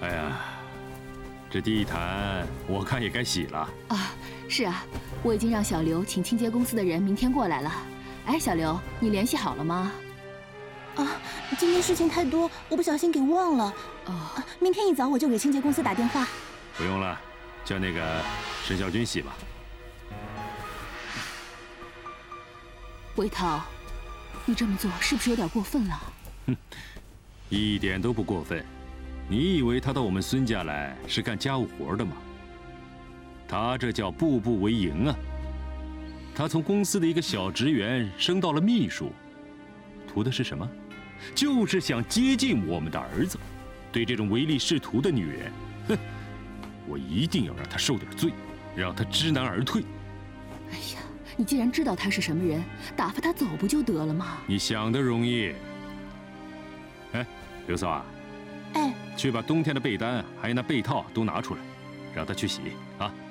哎呀，这地毯我看也该洗了。 啊，是啊，我已经让小刘请清洁公司的人明天过来了。哎，小刘，你联系好了吗？ 啊，今天事情太多，我不小心给忘了。 哦， 明天一早我就给清洁公司打电话。 不用了，叫那个沈小军洗吧。 韦涛，你这么做是不是有点过分了？ 哼，一点都不过分。你以为他到我们孙家来是干家务活的吗？他这叫步步为营啊！他从公司的一个小职员升到了秘书，图的是什么？就是想接近我们的儿子。对这种唯利是图的女人，哼，我一定要让她受点罪，让她知难而退。 哎呀，你既然知道他是什么人，打发他走不就得了吗？ 你想的容易。哎，刘嫂啊， 哎， 去把冬天的被单还有那被套都拿出来，让他去洗啊。